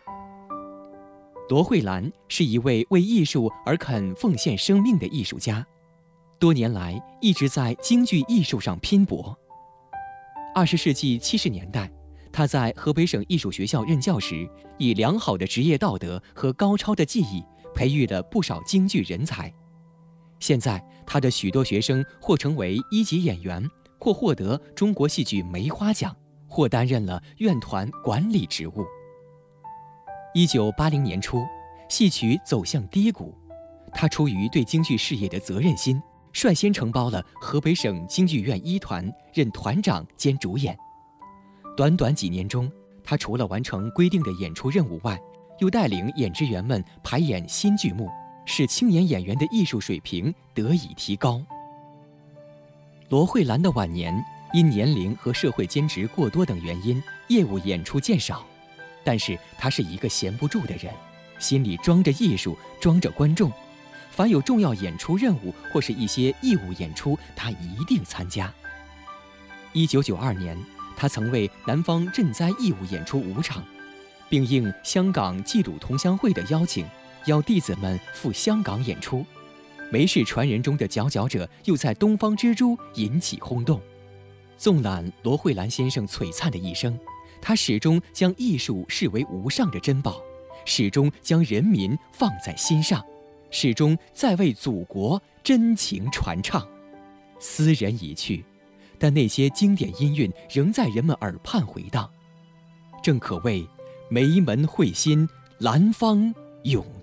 罗慧兰是一位为艺术而肯奉献生命的艺术家，多年来一直在京剧艺术上拼搏。20世纪70年代，他在河北省艺术学校任教时，以良好的职业道德和高超的技艺，培育了不少京剧人才。现在，他的许多学生或成为1级演员，或获得中国戏剧梅花奖，或担任了院团管理职务。1980年初，戏曲走向低谷，他出于对京剧事业的责任心，率先承包了河北省京剧院1团，任团长兼主演。短短几年中，他除了完成规定的演出任务外，又带领演职员们排演新剧目，使青年演员的艺术水平得以提高。罗慧兰的晚年因年龄和社会兼职过多等原因，业务演出渐少。但是他是一个闲不住的人，心里装着艺术，装着观众。凡有重要演出任务或是一些义务演出，他一定参加。1992年，他曾为南方赈灾义务演出5场，并应香港冀鲁同乡会的邀请，邀弟子们赴香港演出。梅氏传人中的佼佼者又在东方之珠引起轰动。纵览罗慧兰先生璀璨的一生，他始终将艺术视为无上的珍宝，始终将人民放在心上，始终在为祖国真情传唱。斯人已去，但那些经典音韵仍在人们耳畔回荡，正可谓梅门会心，兰芳永